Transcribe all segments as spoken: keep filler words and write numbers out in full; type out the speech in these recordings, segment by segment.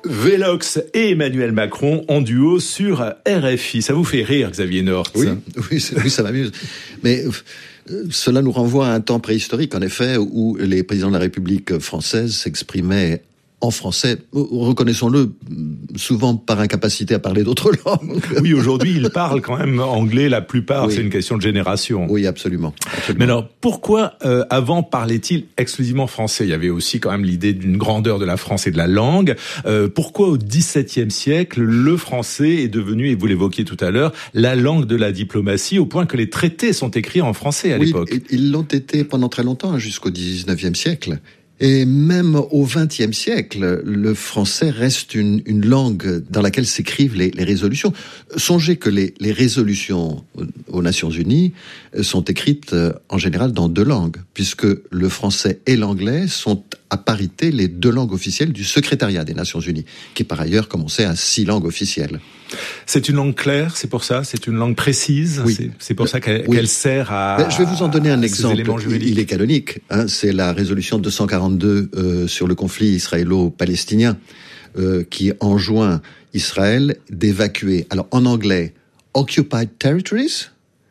Vélox et Emmanuel Macron en duo sur R F I. Ça vous fait rire, Xavier Northe? Oui, oui, oui, ça m'amuse. Mais euh, cela nous renvoie à un temps préhistorique, en effet, où les présidents de la République française s'exprimaient en français, reconnaissons-le, souvent par incapacité à parler d'autres langues. Oui, aujourd'hui, ils parlent quand même anglais, la plupart, oui. C'est une question de génération. Oui, absolument. absolument. Mais alors, pourquoi euh, avant parlait-il exclusivement français? Il y avait aussi quand même l'idée d'une grandeur de la France et de la langue. Euh, pourquoi au dix-septième siècle, le français est devenu, et vous l'évoquiez tout à l'heure, la langue de la diplomatie, au point que les traités sont écrits en français à oui, l'époque? Ils l'ont été pendant très longtemps, jusqu'au dix-neuvième siècle. Et même au vingtième siècle, le français reste une, une langue dans laquelle s'écrivent les, les résolutions. Songez que les, les résolutions aux Nations Unies sont écrites en général dans deux langues, puisque le français et l'anglais sont à parité les deux langues officielles du secrétariat des Nations Unies, qui par ailleurs commençait à six langues officielles. C'est une langue claire, c'est pour ça? C'est une langue précise? Oui. C'est, c'est pour ça qu'elle, oui. qu'elle sert à... Ben, je vais vous en donner un exemple. Il, il est canonique. Hein, c'est la résolution deux cent quarante-deux euh, sur le conflit israélo-palestinien euh, qui enjoint Israël d'évacuer, alors en anglais, Occupied Territories,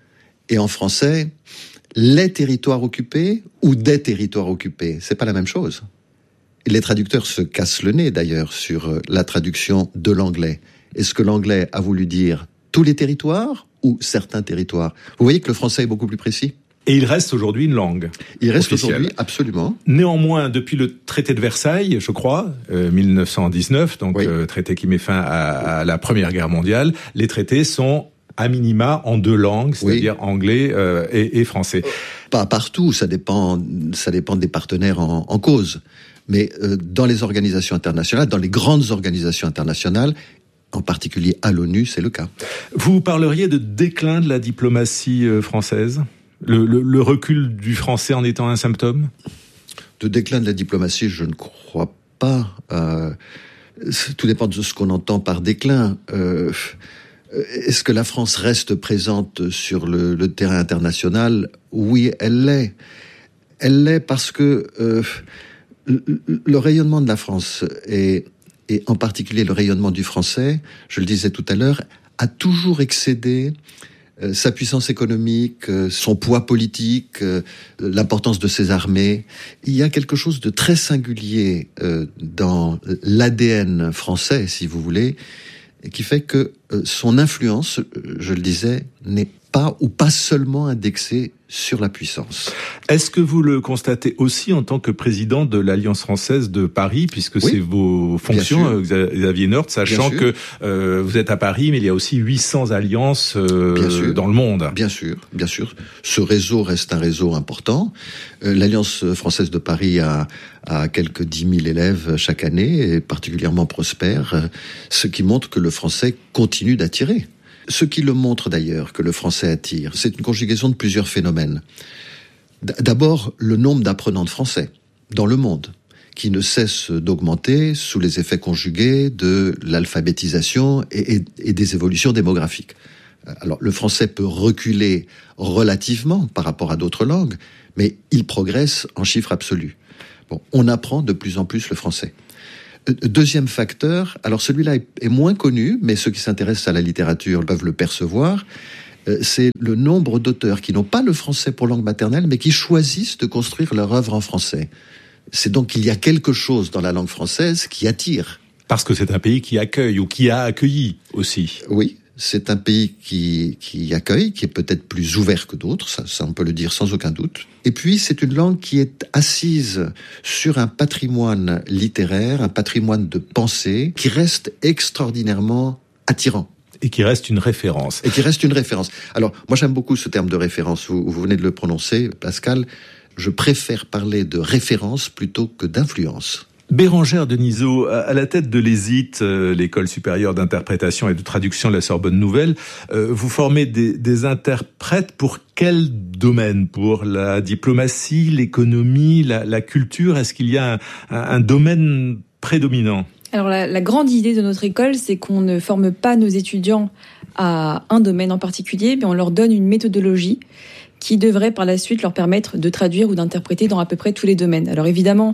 et en français, les territoires occupés ou des territoires occupés. C'est pas la même chose. Les traducteurs se cassent le nez d'ailleurs sur la traduction de l'anglais. Est-ce que l'anglais a voulu dire tous les territoires ou certains territoires? Vous voyez que le français est beaucoup plus précis. Et il reste aujourd'hui une langue. Il reste officielle. Aujourd'hui, absolument. Néanmoins, depuis le traité de Versailles, je crois, euh, mille neuf cent dix-neuf, donc oui. euh, traité qui met fin à, à la Première Guerre mondiale, les traités sont à minima en deux langues, c'est-à-dire oui. anglais euh, et, et français. Pas partout, ça dépend, ça dépend des partenaires en, en cause. Mais euh, dans les organisations internationales, dans les grandes organisations internationales, en particulier à l'ONU, c'est le cas. Vous parleriez de déclin de la diplomatie française ? le, le, le recul du français en étant un symptôme ? De déclin de la diplomatie, je ne crois pas. Euh, tout dépend de ce qu'on entend par déclin. Euh, est-ce que la France reste présente sur le, le terrain international ? Oui, elle l'est. Elle l'est parce que euh, le, le rayonnement de la France est... et en particulier le rayonnement du français, je le disais tout à l'heure, a toujours excédé euh, sa puissance économique, euh, son poids politique, euh, l'importance de ses armées. Il y a quelque chose de très singulier euh, dans l'A D N français, si vous voulez, qui fait que euh, son influence, je le disais, n'est pas ou pas seulement indexée sur la puissance. Est-ce que vous le constatez aussi en tant que président de l'Alliance française de Paris, puisque oui, c'est vos fonctions, Xavier Northe, sachant que euh, vous êtes à Paris, mais il y a aussi huit cents alliances euh, dans le monde. Bien sûr, bien sûr. Ce réseau reste un réseau important. Euh, L'Alliance française de Paris a, a quelques dix mille élèves chaque année, et particulièrement prospère, ce qui montre que le français continue d'attirer. Ce qui le montre d'ailleurs que le français attire, c'est une conjugaison de plusieurs phénomènes. D'abord, le nombre d'apprenants de français dans le monde, qui ne cesse d'augmenter sous les effets conjugués de l'alphabétisation et, et, et des évolutions démographiques. Alors, le français peut reculer relativement par rapport à d'autres langues, mais il progresse en chiffres absolus. Bon, on apprend de plus en plus le français. Deuxième facteur, alors celui-là est moins connu, mais ceux qui s'intéressent à la littérature peuvent le percevoir, c'est le nombre d'auteurs qui n'ont pas le français pour langue maternelle, mais qui choisissent de construire leur œuvre en français. C'est donc qu'il y a quelque chose dans la langue française qui attire. Parce que c'est un pays qui accueille, ou qui a accueilli aussi. Oui, c'est un pays qui, qui accueille, qui est peut-être plus ouvert que d'autres, ça, ça on peut le dire sans aucun doute. Et puis c'est une langue qui est assise sur un patrimoine littéraire, un patrimoine de pensée, qui reste extraordinairement attirant. Et qui reste une référence. Et qui reste une référence. Alors, moi j'aime beaucoup ce terme de référence, vous, vous venez de le prononcer, Pascal. Je préfère parler de référence plutôt que d'influence. Bérengère Denisot, à la tête de l'E S I T, euh, l'école supérieure d'interprétation et de traduction de la Sorbonne Nouvelle, euh, vous formez des, des interprètes pour quel domaine ? Pour la diplomatie, l'économie, la, la culture ? Est-ce qu'il y a un, un domaine prédominant ? Alors la, la grande idée de notre école, c'est qu'on ne forme pas nos étudiants à un domaine en particulier, mais on leur donne une méthodologie qui devrait par la suite leur permettre de traduire ou d'interpréter dans à peu près tous les domaines. Alors évidemment,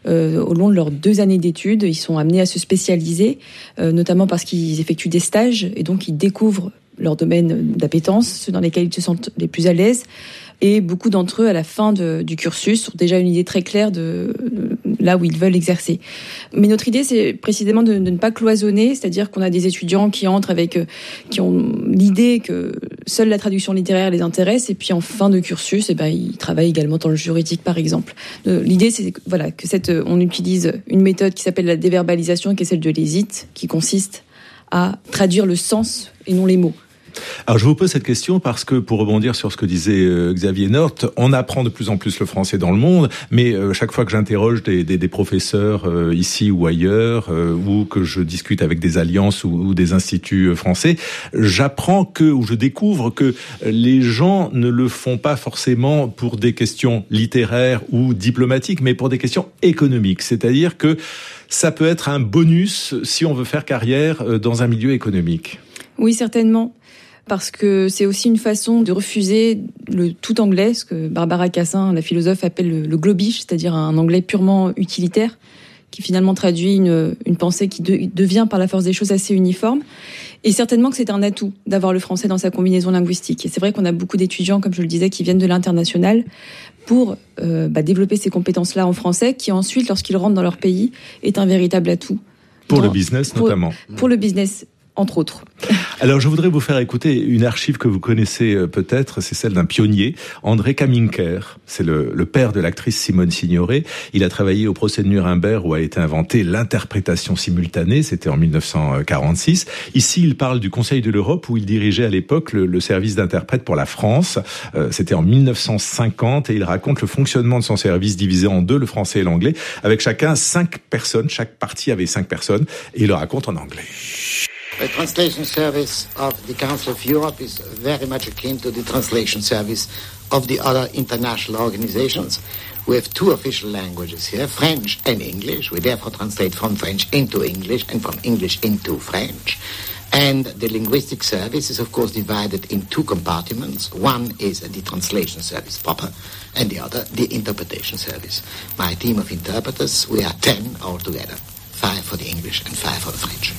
euh, au long de leurs deux années d'études. Ils sont amenés à se spécialiser, euh, notamment parce qu'ils effectuent des stages et donc ils découvrent leur domaine d'appétence, ceux dans lesquels ils se sentent les plus à l'aise. Et beaucoup d'entre eux, à la fin de, du cursus, ont déjà une idée très claire de, de là où ils veulent exercer. Mais notre idée, c'est précisément de, de ne pas cloisonner, c'est-à-dire qu'on a des étudiants qui entrent avec, qui ont l'idée que seule la traduction littéraire les intéresse, et puis en fin de cursus, eh ben, ils travaillent également dans le juridique, par exemple. L'idée, c'est voilà, que cette, on utilise une méthode qui s'appelle la déverbalisation, qui est celle de l'hésite, qui consiste à traduire le sens et non les mots. Alors je vous pose cette question parce que, pour rebondir sur ce que disait euh, Xavier Nort, on apprend de plus en plus le français dans le monde, mais euh, chaque fois que j'interroge des, des, des professeurs euh, ici ou ailleurs, euh, ou que je discute avec des alliances ou, ou des instituts français, j'apprends que, ou je découvre que les gens ne le font pas forcément pour des questions littéraires ou diplomatiques, mais pour des questions économiques. C'est-à-dire que ça peut être un bonus si on veut faire carrière dans un milieu économique. Oui, certainement. Parce que c'est aussi une façon de refuser le tout anglais, ce que Barbara Cassin, la philosophe, appelle le, le globish, c'est-à-dire un anglais purement utilitaire, qui finalement traduit une, une pensée qui de, devient par la force des choses assez uniforme. Et certainement que c'est un atout d'avoir le français dans sa combinaison linguistique. Et c'est vrai qu'on a beaucoup d'étudiants, comme je le disais, qui viennent de l'international pour euh, bah, développer ces compétences-là en français, qui ensuite, lorsqu'ils rentrent dans leur pays, est un véritable atout. Pour dans, le business pour, notamment. Pour le business, entre autres. Alors, je voudrais vous faire écouter une archive que vous connaissez peut-être, c'est celle d'un pionnier, André Kaminker. C'est le, le père de l'actrice Simone Signoret. Il a travaillé au procès de Nuremberg où a été inventée l'interprétation simultanée, c'était en dix-neuf cent quarante-six. Ici, il parle du Conseil de l'Europe où il dirigeait à l'époque le, le service d'interprète pour la France. Euh, c'était en dix-neuf cent cinquante et il raconte le fonctionnement de son service divisé en deux, le français et l'anglais, avec chacun cinq personnes, chaque partie avait cinq personnes, et il le raconte en anglais. The translation service of the Council of Europe is very much akin to the translation service of the other international organizations. We have two official languages here, French and English. We therefore translate from French into English and from English into French. And the linguistic service is, of course, divided in two compartments. One is the translation service proper, and the other, the interpretation service. My team of interpreters, we are ten altogether. Five for the English and five for the French.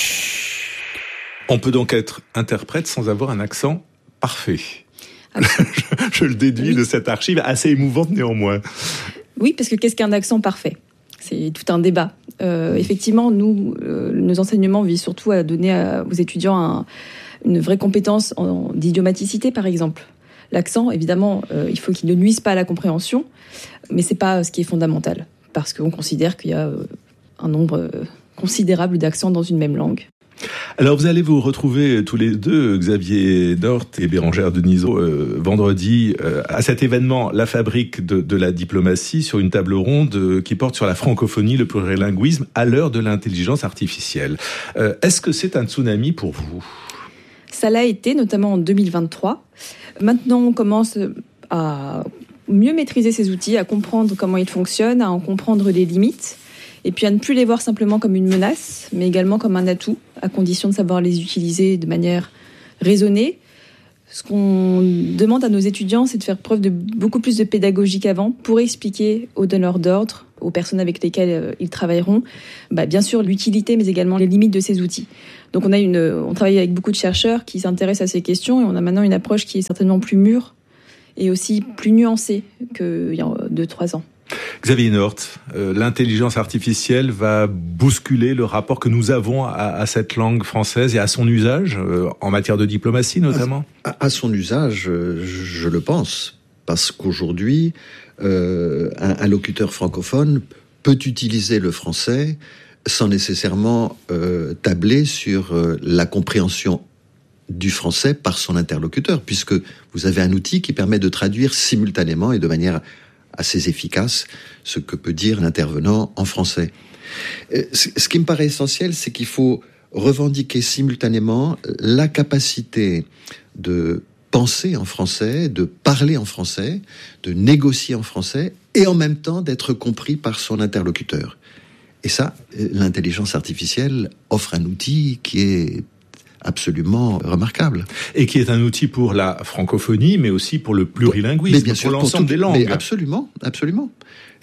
On peut donc être interprète sans avoir un accent parfait. je, je le déduis oui. de cette archive, assez émouvante néanmoins. Oui, parce que qu'est-ce qu'un accent parfait ? C'est tout un débat. Euh, effectivement, nous, euh, nos enseignements visent surtout à donner à, aux étudiants un, une vraie compétence en, en, d'idiomaticité, par exemple. L'accent, évidemment, euh, il faut qu'il ne nuise pas à la compréhension, mais c'est pas ce qui est fondamental, parce qu'on considère qu'il y a euh, un nombre euh, considérable d'accents dans une même langue. Alors vous allez vous retrouver tous les deux, Xavier Nort et Bérangère Denisot, euh, vendredi euh, à cet événement La Fabrique de, de la diplomatie, sur une table ronde euh, qui porte sur la francophonie, le plurilinguisme à l'heure de l'intelligence artificielle. Euh, est-ce que c'est un tsunami pour vous ? Ça l'a été, notamment en deux mille vingt-trois. Maintenant, on commence à mieux maîtriser ces outils, à comprendre comment ils fonctionnent, à en comprendre les limites. Et puis à ne plus les voir simplement comme une menace, mais également comme un atout, à condition de savoir les utiliser de manière raisonnée. Ce qu'on demande à nos étudiants, c'est de faire preuve de beaucoup plus de pédagogie qu'avant pour expliquer aux donneurs d'ordre, aux personnes avec lesquelles ils travailleront, bah bien sûr l'utilité, mais également les limites de ces outils. Donc on a une, on travaille avec beaucoup de chercheurs qui s'intéressent à ces questions et on a maintenant une approche qui est certainement plus mûre et aussi plus nuancée qu'il y a deux, trois ans. Xavier Nort, euh, l'intelligence artificielle va bousculer le rapport que nous avons à, à cette langue française et à son usage, euh, en matière de diplomatie notamment ? À, à son usage, je, je le pense, parce qu'aujourd'hui, euh, un, un locuteur francophone peut utiliser le français sans nécessairement euh, tabler sur euh, la compréhension du français par son interlocuteur, puisque vous avez un outil qui permet de traduire simultanément et de manière assez efficace ce que peut dire l'intervenant en français. Ce qui me paraît essentiel, c'est qu'il faut revendiquer simultanément la capacité de penser en français, de parler en français, de négocier en français, et en même temps d'être compris par son interlocuteur. Et ça, l'intelligence artificielle offre un outil qui est absolument remarquable. Et qui est un outil pour la francophonie, mais aussi pour le plurilinguisme, mais bien sûr, pour l'ensemble pour tout, des langues. Mais absolument, absolument.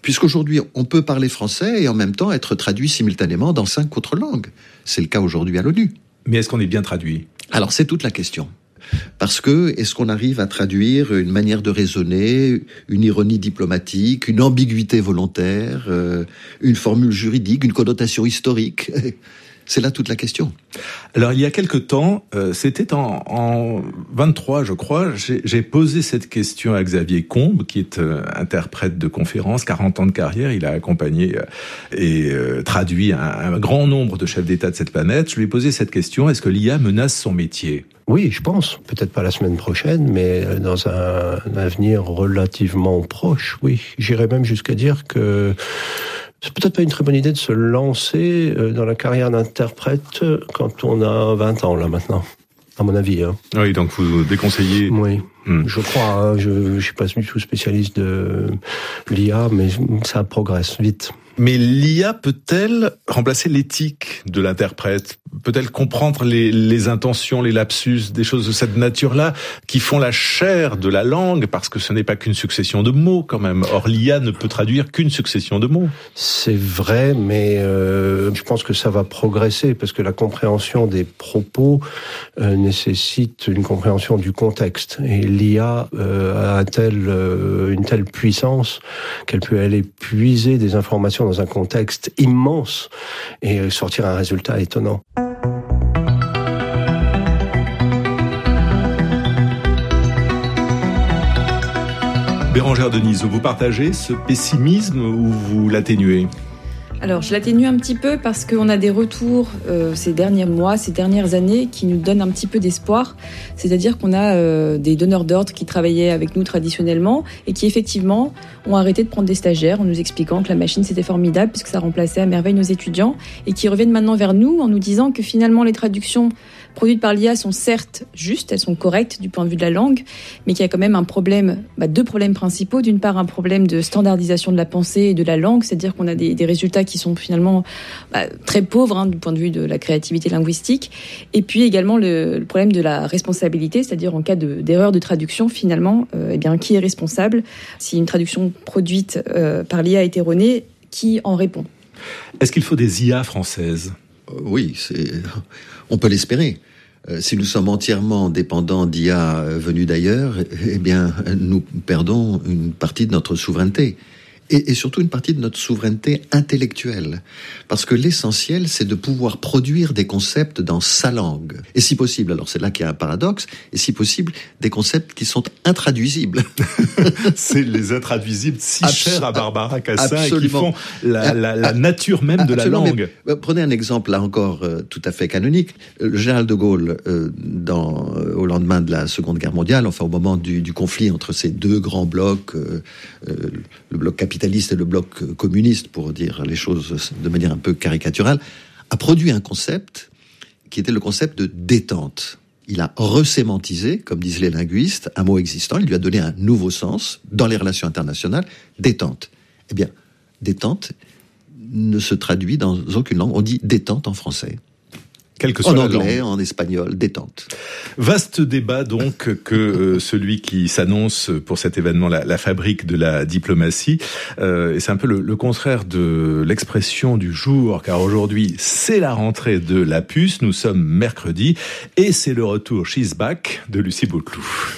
puisqu'aujourd'hui, on peut parler français et en même temps être traduit simultanément dans cinq autres langues. C'est le cas aujourd'hui à l'ONU. Mais est-ce qu'on est bien traduit ? Alors, c'est toute la question. Parce que, est-ce qu'on arrive à traduire une manière de raisonner, une ironie diplomatique, une ambiguïté volontaire, euh, une formule juridique, une connotation historique ? C'est là toute la question. Alors, il y a quelque temps, euh, c'était en, en vingt-trois, je crois, j'ai, j'ai posé cette question à Xavier Combes, qui est euh, interprète de conférences, quarante ans de carrière. Il a accompagné euh, et euh, traduit un, un grand nombre de chefs d'État de cette planète. Je lui ai posé cette question, est-ce que l'I A menace son métier ? Oui, je pense. Peut-être pas la semaine prochaine, mais dans un, un avenir relativement proche, oui. J'irais même jusqu'à dire que c'est peut-être pas une très bonne idée de se lancer dans la carrière d'interprète quand on a vingt ans, là, maintenant. À mon avis, hein. Oui, donc vous déconseillez. Oui. Hmm. Je crois, hein, je ne suis pas du tout spécialiste de l'I A, mais ça progresse vite. Mais l'I A peut-elle remplacer l'éthique de l'interprète ? Peut-elle comprendre les, les intentions, les lapsus, des choses de cette nature-là qui font la chair de la langue, parce que ce n'est pas qu'une succession de mots quand même. Or, l'I A ne peut traduire qu'une succession de mots. C'est vrai, mais euh, je pense que ça va progresser, parce que la compréhension des propos euh, nécessite une compréhension du contexte. Et l'I A euh, a un tel, euh, une telle puissance qu'elle peut aller puiser des informations dans un contexte immense et sortir un résultat étonnant. Bérengère Denisot, vous partagez ce pessimisme ou vous l'atténuez ? Alors, je l'atténue un petit peu parce qu'on a des retours euh, ces derniers mois, ces dernières années qui nous donnent un petit peu d'espoir. C'est-à-dire qu'on a euh, des donneurs d'ordre qui travaillaient avec nous traditionnellement et qui, effectivement, ont arrêté de prendre des stagiaires en nous expliquant que la machine, c'était formidable puisque ça remplaçait à merveille nos étudiants et qui reviennent maintenant vers nous en nous disant que finalement, les traductions produites par l'I A sont certes justes, elles sont correctes du point de vue de la langue, mais qu'il y a quand même un problème, bah, deux problèmes principaux. D'une part, un problème de standardisation de la pensée et de la langue, c'est-à-dire qu'on a des, des résultats qui sont finalement bah, très pauvres hein, du point de vue de la créativité linguistique. Et puis également le, le problème de la responsabilité, c'est-à-dire en cas de, d'erreur de traduction, finalement, euh, eh bien, qui est responsable ? Si une traduction produite euh, par l'I A est erronée, qui en répond ? Est-ce qu'il faut des I A françaises ? euh, Oui, c'est... on peut l'espérer. Euh, si nous sommes entièrement dépendants d'I A venus d'ailleurs, eh bien, nous perdons une partie de notre souveraineté. Et, et surtout une partie de notre souveraineté intellectuelle. Parce que l'essentiel, c'est de pouvoir produire des concepts dans sa langue. Et si possible, alors c'est là qu'il y a un paradoxe, et si possible, des concepts qui sont intraduisibles. C'est les intraduisibles si Abs- chers à Barbara Cassin et qui font la, la, la ah, nature même ah, de la langue. Mais, prenez un exemple, là encore, euh, tout à fait canonique. Le général de Gaulle, euh, dans, euh, au lendemain de la Seconde Guerre mondiale, enfin au moment du, du conflit entre ces deux grands blocs, euh, euh, le bloc capitaliste et le bloc communiste, pour dire les choses de manière un peu caricaturale, a produit un concept qui était le concept de détente. Il a resémantisé, comme disent les linguistes, un mot existant, il lui a donné un nouveau sens dans les relations internationales, détente. Eh bien, détente ne se traduit dans aucune langue, on dit détente en français. Quelle que soit en la anglais, langue. En espagnol, détente. Vaste débat donc que euh, celui qui s'annonce pour cet événement, la, la fabrique de la diplomatie. Euh, et c'est un peu le, le contraire de l'expression du jour, car aujourd'hui c'est la rentrée de la puce, nous sommes mercredi, et c'est le retour She's Back de Lucie Bauteloup.